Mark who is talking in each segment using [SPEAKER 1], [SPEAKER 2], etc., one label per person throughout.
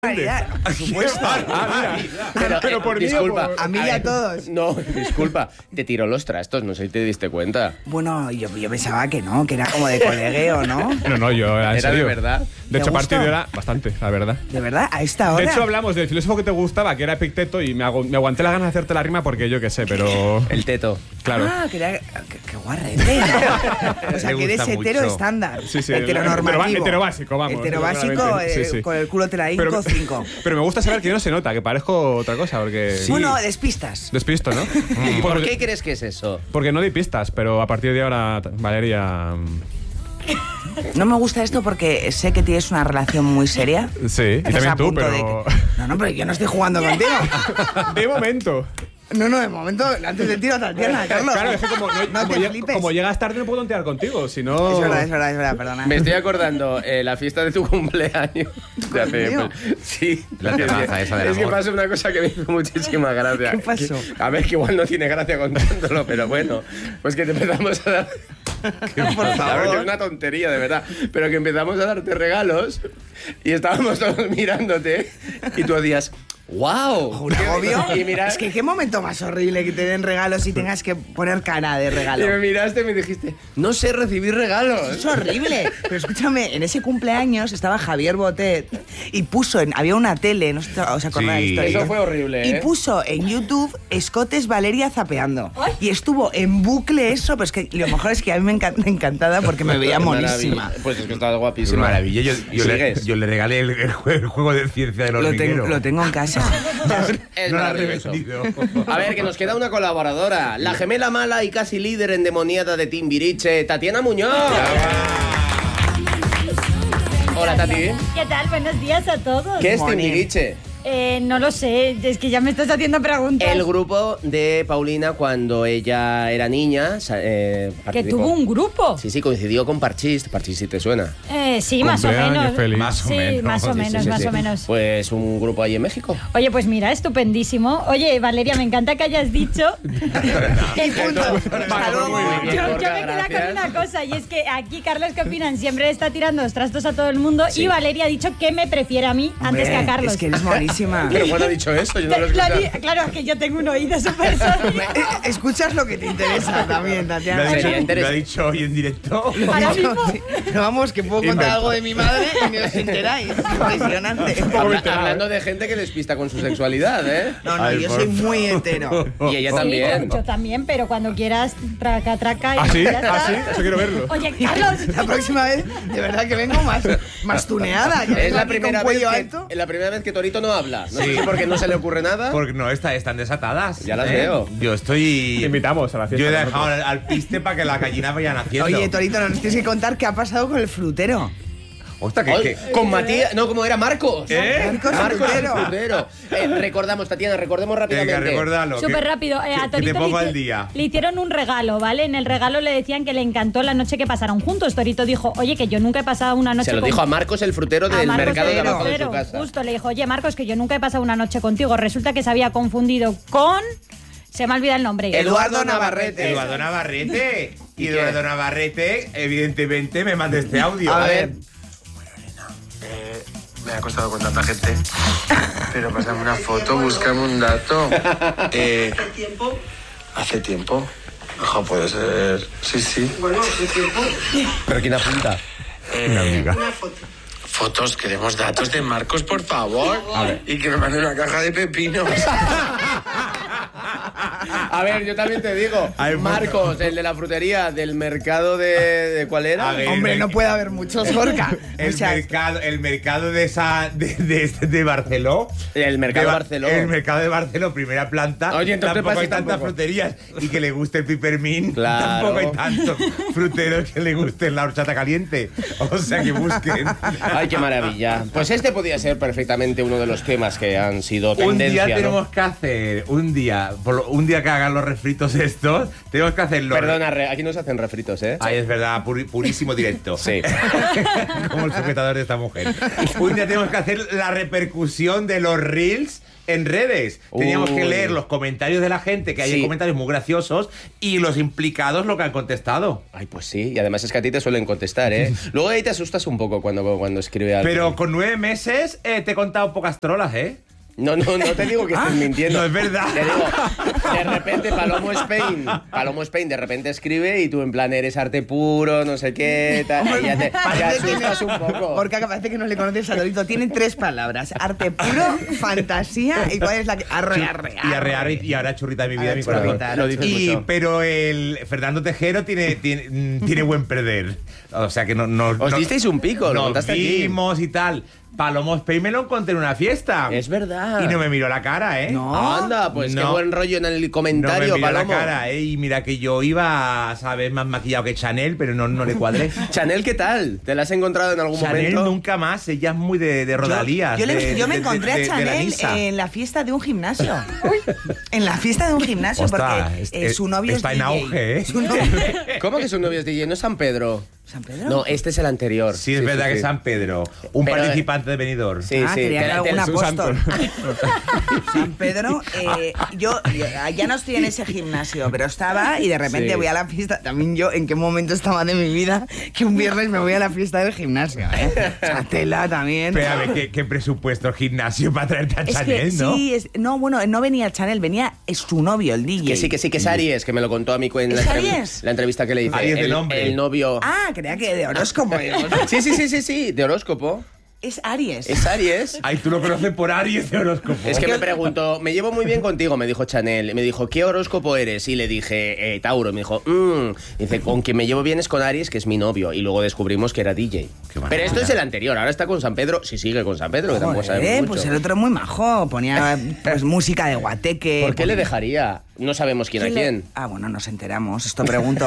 [SPEAKER 1] Por supuesto.
[SPEAKER 2] Pero por
[SPEAKER 1] disculpa,
[SPEAKER 2] mí,
[SPEAKER 1] a mí y a todos.
[SPEAKER 3] No, disculpa, te tiró los trastos, no sé si te diste cuenta.
[SPEAKER 1] Bueno, yo pensaba que no, que era como de colegueo, ¿no?
[SPEAKER 2] No, yo en
[SPEAKER 3] ¿Era
[SPEAKER 2] serio.
[SPEAKER 3] de verdad?
[SPEAKER 2] De hecho, a
[SPEAKER 1] ¿Te
[SPEAKER 2] partir
[SPEAKER 1] gustó?
[SPEAKER 2] de ahora, bastante, la verdad.
[SPEAKER 1] ¿De verdad? ¿A esta hora?
[SPEAKER 2] De hecho, hablamos del filósofo que te gustaba, que era Epicteto, y me aguanté las ganas de hacerte la rima porque yo qué sé, pero...
[SPEAKER 3] El teto.
[SPEAKER 2] Claro.
[SPEAKER 1] Ah, que era... Qué guarrete, ¿no? O sea, que eres hetero estándar.
[SPEAKER 2] Sí, sí,
[SPEAKER 1] heteronormativo.
[SPEAKER 2] heterobásico, vamos.
[SPEAKER 1] Heterobásico,
[SPEAKER 2] Sí, sí.
[SPEAKER 1] con el culo te la hinco 5.
[SPEAKER 2] Pero me gusta saber que no se nota, que parezco otra cosa, porque...
[SPEAKER 3] Sí.
[SPEAKER 1] Bueno, despistas.
[SPEAKER 2] Despisto, ¿no?
[SPEAKER 3] ¿Y por qué crees que es eso?
[SPEAKER 2] Porque no di pistas, pero a partir de ahora, Valeria...
[SPEAKER 1] No me gusta esto porque sé que tienes una relación muy seria.
[SPEAKER 2] Sí, y
[SPEAKER 1] Estás
[SPEAKER 2] también
[SPEAKER 1] a
[SPEAKER 2] tú,
[SPEAKER 1] punto
[SPEAKER 2] pero...
[SPEAKER 1] de que- No, pero yo no estoy jugando contigo.
[SPEAKER 2] De momento.
[SPEAKER 1] No, de momento, antes del tiro a Tatiana, Carlos.
[SPEAKER 2] Claro, es que
[SPEAKER 1] No te flipes.
[SPEAKER 2] como llegas tarde no puedo tontear contigo, si no...
[SPEAKER 1] Es verdad, perdona.
[SPEAKER 3] Me estoy acordando la fiesta de tu cumpleaños. De hace,
[SPEAKER 1] ¿Mío?
[SPEAKER 3] sí.
[SPEAKER 4] La terraza esa del
[SPEAKER 3] Es que
[SPEAKER 4] amor.
[SPEAKER 3] pasa una cosa que me hizo muchísima gracia.
[SPEAKER 1] ¿Qué pasó?
[SPEAKER 3] A ver, que igual no tiene gracia contándolo, pero bueno. Pues que te empezamos a dar...
[SPEAKER 1] Por
[SPEAKER 3] A ver, que es
[SPEAKER 1] favor.
[SPEAKER 3] una tontería, de verdad. Pero que empezamos a darte regalos y estábamos todos mirándote y tú decías... ¡Wow!
[SPEAKER 1] Un agobio.
[SPEAKER 3] Y mira,
[SPEAKER 1] Es que qué momento más horrible que te den regalos y tengas que poner cara de
[SPEAKER 3] y
[SPEAKER 1] regalo.
[SPEAKER 3] me miraste y me dijiste, no sé recibir regalos.
[SPEAKER 1] Es horrible. Pero escúchame, en ese cumpleaños estaba Javier Botet y puso había una tele, no sé si os acordáis de
[SPEAKER 4] Sí.
[SPEAKER 1] la historia.
[SPEAKER 3] Eso fue horrible,
[SPEAKER 1] Y
[SPEAKER 3] ¿eh?
[SPEAKER 1] puso en YouTube Escotes Valeria zapeando. Y estuvo en bucle eso, pero es que lo mejor es que a mí me encantada porque me veía monísima.
[SPEAKER 3] Maravilla. Pues es que estaba
[SPEAKER 4] Es
[SPEAKER 3] guapísima.
[SPEAKER 4] maravilla.
[SPEAKER 3] ¿Sigues?
[SPEAKER 4] Yo le regalé el juego de ciencia del hormiguero.
[SPEAKER 1] Lo tengo en casa.
[SPEAKER 3] Es
[SPEAKER 4] No la he
[SPEAKER 3] maravilloso.
[SPEAKER 4] vendido.
[SPEAKER 3] A ver, que nos queda una colaboradora. La gemela mala y casi líder endemoniada de Timbiriche, Tatiana Muñoz. Hola, Tati.
[SPEAKER 5] ¿Qué tal? Buenos días a todos.
[SPEAKER 3] ¿Qué es
[SPEAKER 1] Morning.
[SPEAKER 3] Timbiriche?
[SPEAKER 5] No lo sé, es que ya me estás haciendo preguntas.
[SPEAKER 3] El grupo de Paulina cuando ella era niña.
[SPEAKER 5] Que
[SPEAKER 3] participó.
[SPEAKER 5] tuvo un grupo.
[SPEAKER 3] Sí, coincidió con Parchís. Parchís, si te suena.
[SPEAKER 5] Sí, más o
[SPEAKER 2] Cumpleaños
[SPEAKER 5] menos.
[SPEAKER 2] feliz.
[SPEAKER 4] Más o
[SPEAKER 5] Sí,
[SPEAKER 4] menos.
[SPEAKER 5] más o
[SPEAKER 4] Sí,
[SPEAKER 5] menos,
[SPEAKER 3] Sí,
[SPEAKER 5] más
[SPEAKER 3] sí.
[SPEAKER 5] o menos.
[SPEAKER 3] Pues un grupo ahí en México.
[SPEAKER 5] Oye, pues mira, estupendísimo. Oye, Valeria, me encanta que hayas dicho...
[SPEAKER 1] Y punto.
[SPEAKER 3] Vale,
[SPEAKER 1] Hasta luego.
[SPEAKER 3] muy bien.
[SPEAKER 5] Yo
[SPEAKER 3] Gorka,
[SPEAKER 5] me quedo
[SPEAKER 3] gracias.
[SPEAKER 5] con una cosa, y es que aquí Carlos, ¿qué opinan? Siempre está tirando los trastos a todo el mundo,
[SPEAKER 3] Sí.
[SPEAKER 5] y Valeria ha dicho que me prefiere a mí antes que a
[SPEAKER 1] Hombre,
[SPEAKER 5] Carlos.
[SPEAKER 1] Es que eres monísima.
[SPEAKER 3] Pero bueno, ha dicho eso, yo no lo he escuchado.
[SPEAKER 5] Claro, es que yo tengo un oído súper sólido.
[SPEAKER 1] Escuchas lo que te interesa también,
[SPEAKER 4] Lo
[SPEAKER 1] Tatiana.
[SPEAKER 4] ha dicho,
[SPEAKER 3] Sería interesante.
[SPEAKER 4] lo ha dicho hoy en directo.
[SPEAKER 5] Ahora mismo...
[SPEAKER 1] Sí, pero vamos, que puedo contar algo de mi madre y ni os enteráis. Es impresionante.
[SPEAKER 3] Hablando de gente que despista con su sexualidad, ¿eh?
[SPEAKER 1] No,
[SPEAKER 4] Ay,
[SPEAKER 1] yo
[SPEAKER 4] por
[SPEAKER 1] soy muy hetero.
[SPEAKER 3] Y ella
[SPEAKER 5] Sí,
[SPEAKER 3] también.
[SPEAKER 5] yo también, pero cuando quieras, traca. Y
[SPEAKER 2] ¿Ah, sí?
[SPEAKER 5] ya está.
[SPEAKER 2] ¿Ah, sí? Eso quiero verlo.
[SPEAKER 5] Oye, Carlos.
[SPEAKER 1] La próxima vez, de verdad que vengo más tuneada. que
[SPEAKER 3] Es
[SPEAKER 1] vengo
[SPEAKER 3] la
[SPEAKER 1] aquí
[SPEAKER 3] primera,
[SPEAKER 1] con cuello
[SPEAKER 3] vez
[SPEAKER 1] alto.
[SPEAKER 3] que, la primera vez que Torito no habla. No sé
[SPEAKER 4] Sí.
[SPEAKER 3] si porque no se le ocurre nada.
[SPEAKER 4] Porque no, están desatadas.
[SPEAKER 3] Ya las veo.
[SPEAKER 4] Yo estoy...
[SPEAKER 2] Te invitamos a la fiesta.
[SPEAKER 4] Yo he
[SPEAKER 2] con
[SPEAKER 4] dejado
[SPEAKER 2] nosotros.
[SPEAKER 4] al piste para que las gallinas vayan haciendo.
[SPEAKER 1] Oye, Torito, nos tienes que contar qué ha pasado con el frutero.
[SPEAKER 4] Ostras,
[SPEAKER 3] Oye, con Matías, no, como era Marcos.
[SPEAKER 1] Marcos
[SPEAKER 3] Marcos el
[SPEAKER 1] Frutero.
[SPEAKER 3] frutero. Recordamos, Tatiana, recordemos
[SPEAKER 4] Venga,
[SPEAKER 3] rápidamente.
[SPEAKER 4] recuérdalo.
[SPEAKER 5] Súper rápido. A
[SPEAKER 4] que te
[SPEAKER 5] Torito
[SPEAKER 4] pongo
[SPEAKER 5] le,
[SPEAKER 4] al día.
[SPEAKER 5] le hicieron un regalo, ¿vale? En el regalo le decían que le encantó la noche que pasaron juntos. Torito dijo, oye, que yo nunca he pasado una noche
[SPEAKER 3] Se lo
[SPEAKER 5] con-
[SPEAKER 3] dijo a Marcos el frutero
[SPEAKER 5] a
[SPEAKER 3] del
[SPEAKER 5] Marcos
[SPEAKER 3] mercado de
[SPEAKER 5] el
[SPEAKER 3] abajo de
[SPEAKER 5] frutero.
[SPEAKER 3] su casa.
[SPEAKER 5] Justo le dijo, oye, Marcos, que yo nunca he pasado una noche contigo. Resulta que se había confundido con... Se me ha olvidado el nombre.
[SPEAKER 1] Eduardo Navarrete.
[SPEAKER 4] Eduardo Navarrete. Y
[SPEAKER 3] ¿Y qué?
[SPEAKER 4] Eduardo Navarrete, evidentemente, me manda este audio.
[SPEAKER 1] A ver.
[SPEAKER 6] Me ha costado con tanta gente. Pero pásame una foto, búscame un dato. ¿Hace tiempo? ¿Hace tiempo? Ojo, puede ser. Sí.
[SPEAKER 3] Pero ¿quién apunta?
[SPEAKER 4] Una amiga.
[SPEAKER 6] Fotos, queremos datos de Marcos, por favor. Y que me mande una caja de pepinos.
[SPEAKER 3] A ver, yo también te digo.
[SPEAKER 4] Ay,
[SPEAKER 3] Marcos, el de la frutería del mercado de ¿cuál era?
[SPEAKER 4] A ver.
[SPEAKER 1] Hombre, no puede haber muchos, Gorka.
[SPEAKER 4] El
[SPEAKER 1] O sea,
[SPEAKER 4] mercado de Barceló.
[SPEAKER 3] El mercado de Barceló.
[SPEAKER 4] El mercado de Barceló, primera planta.
[SPEAKER 3] Oye, entonces
[SPEAKER 4] tampoco
[SPEAKER 3] pasa
[SPEAKER 4] hay tantas
[SPEAKER 3] tampoco.
[SPEAKER 4] fruterías. Y que le guste el pipermín.
[SPEAKER 3] Claro.
[SPEAKER 4] Tampoco hay tantos fruteros que le guste la horchata caliente. O sea, que busquen.
[SPEAKER 3] Ay, qué maravilla. Pues este podía ser perfectamente uno de los temas que han sido
[SPEAKER 4] Un
[SPEAKER 3] tendencia,
[SPEAKER 4] día
[SPEAKER 3] ¿no?
[SPEAKER 4] tenemos que hacer, un día que hagan los refritos estos, tenemos que hacerlo.
[SPEAKER 3] Perdona, aquí no se hacen refritos, ¿eh?
[SPEAKER 4] Ay, es verdad, purísimo directo.
[SPEAKER 3] Sí.
[SPEAKER 4] Como el sujetador de esta mujer. Un día tenemos que hacer la repercusión de los reels en redes. Teníamos que
[SPEAKER 3] Uy.
[SPEAKER 4] leer los comentarios de la gente, que hay
[SPEAKER 3] Sí.
[SPEAKER 4] comentarios muy graciosos, y los implicados lo que han contestado.
[SPEAKER 3] Ay, pues sí, y además es que a ti te suelen contestar, ¿eh? Luego ahí te asustas un poco cuando escribe algo.
[SPEAKER 4] Pero con 9 meses te he contado pocas trolas, ¿eh?
[SPEAKER 3] No te digo que estés mintiendo.
[SPEAKER 4] no es verdad.
[SPEAKER 3] Te digo, de repente Palomo Spain de repente escribe y tú en plan eres arte puro, no sé qué, tal, y ya te asustas un poco.
[SPEAKER 1] Porque parece que no le conoces a Dorito. Tiene 3 palabras. Arte puro, fantasía y ¿cuál es la que...? Arre, arre,
[SPEAKER 4] Y arrear y ahora churrita de mi vida,
[SPEAKER 1] Ahora
[SPEAKER 4] mi corazón.
[SPEAKER 1] churrita,
[SPEAKER 3] lo dices mucho.
[SPEAKER 4] Pero el Fernando Tejero tiene buen perder. O sea que no
[SPEAKER 3] Os disteis un pico, lo
[SPEAKER 4] nos
[SPEAKER 3] contaste aquí.
[SPEAKER 4] vimos y tal. Palomo Spain me lo encontré en una fiesta.
[SPEAKER 3] Es verdad.
[SPEAKER 4] Y no me miró la cara, ¿eh?
[SPEAKER 1] No.
[SPEAKER 3] Anda, pues qué
[SPEAKER 4] No.
[SPEAKER 3] buen rollo en el
[SPEAKER 4] No
[SPEAKER 3] comentario,
[SPEAKER 4] me miró
[SPEAKER 3] Palomo.
[SPEAKER 4] la cara, ¿eh? Y mira que yo iba, ¿sabes? Más maquillado que Chanel, pero no le cuadré.
[SPEAKER 3] Chanel, ¿qué tal? ¿Te la has encontrado en algún
[SPEAKER 4] Chanel
[SPEAKER 3] momento?
[SPEAKER 4] nunca más, ella es muy de rodalías.
[SPEAKER 1] Yo me encontré a
[SPEAKER 4] de la
[SPEAKER 1] Chanel
[SPEAKER 4] Nisa.
[SPEAKER 1] en la fiesta de un gimnasio. En la fiesta de un gimnasio,
[SPEAKER 4] Ostras,
[SPEAKER 1] porque su novio
[SPEAKER 4] está
[SPEAKER 1] es
[SPEAKER 4] en
[SPEAKER 1] DJ.
[SPEAKER 4] auge, ¿eh?
[SPEAKER 1] Su novio-
[SPEAKER 3] ¿Cómo que su novio es DJ? ¿No es San Pedro?
[SPEAKER 1] ¿San Pedro?
[SPEAKER 3] No, este es el anterior.
[SPEAKER 4] Sí, es verdad que
[SPEAKER 3] sí.
[SPEAKER 4] San Pedro, un
[SPEAKER 3] Pero,
[SPEAKER 4] participante de Benidorm.
[SPEAKER 3] Sí,
[SPEAKER 1] Ah,
[SPEAKER 3] sí.
[SPEAKER 1] creía que era
[SPEAKER 3] te-
[SPEAKER 1] algún
[SPEAKER 3] te-
[SPEAKER 1] apóstol. San Pedro, yo ya no estoy en ese gimnasio, pero estaba y de repente
[SPEAKER 3] Sí.
[SPEAKER 1] voy a la fiesta. También yo, ¿en qué momento estaba de mi vida que un viernes me voy a la fiesta del gimnasio? Esa tela también.
[SPEAKER 4] Pero a ver, ¿qué presupuesto el gimnasio para traerte a
[SPEAKER 1] Es
[SPEAKER 4] Chanel,
[SPEAKER 1] que
[SPEAKER 4] no?
[SPEAKER 1] sí, no, bueno, no venía Chanel, venía su novio, el DJ.
[SPEAKER 3] Que sí, que es Aries, que me lo contó a mí en
[SPEAKER 1] ¿Es Aries?
[SPEAKER 3] la entrevista que le hice.
[SPEAKER 4] Aries de
[SPEAKER 3] el,
[SPEAKER 4] nombre.
[SPEAKER 3] el novio.
[SPEAKER 1] Ah, creía que de horóscopo. digo.
[SPEAKER 3] Sí, de horóscopo.
[SPEAKER 1] Es Aries.
[SPEAKER 3] Es Aries.
[SPEAKER 4] Ay, tú lo conoces por Aries de horóscopo.
[SPEAKER 3] Es que me preguntó, me llevo muy bien contigo, me dijo Chanel. Me dijo, ¿qué horóscopo eres? Y le dije, Tauro. Me dijo, Dice, con quien me llevo bien es con Aries, que es mi novio. Y luego descubrimos que era DJ. Pero esto es el anterior, ahora está con San Pedro. Si sigue con San Pedro, que tampoco sabemos mucho.
[SPEAKER 1] Pues el otro muy majo. Ponía pues música de guateque.
[SPEAKER 3] ¿Por qué le dejaría? No sabemos quién a quién.
[SPEAKER 1] Ah, bueno, nos enteramos. Esto pregunto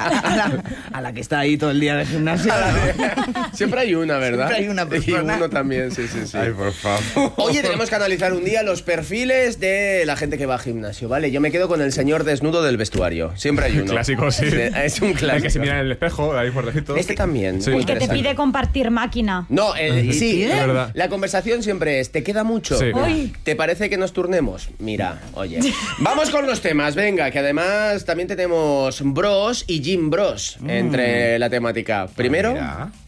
[SPEAKER 1] a la que está ahí todo el día de gimnasio.
[SPEAKER 3] Siempre hay una, ¿verdad?
[SPEAKER 1] Siempre hay una persona.
[SPEAKER 3] Y uno también, sí.
[SPEAKER 4] Ay, por favor.
[SPEAKER 3] Oye, tenemos que analizar un día los perfiles de la gente que va al gimnasio, ¿vale? Yo me quedo con el señor desnudo del vestuario. Siempre hay uno.
[SPEAKER 2] Clásico, sí.
[SPEAKER 3] Es un clásico.
[SPEAKER 2] El que se mira en el espejo, ahí fuertecito.
[SPEAKER 3] Este también.
[SPEAKER 2] Sí.
[SPEAKER 3] muy
[SPEAKER 5] El que te
[SPEAKER 3] interesante.
[SPEAKER 5] pide compartir máquina.
[SPEAKER 3] No, sí,
[SPEAKER 2] Es verdad.
[SPEAKER 3] la conversación siempre es, ¿te queda mucho?
[SPEAKER 2] Sí.
[SPEAKER 5] Uy.
[SPEAKER 3] ¿Te parece que nos turnemos? Mira, oye. Vamos con los temas, venga, que además también tenemos Bros y Gym Bros entre la temática. Primero,
[SPEAKER 4] Mira.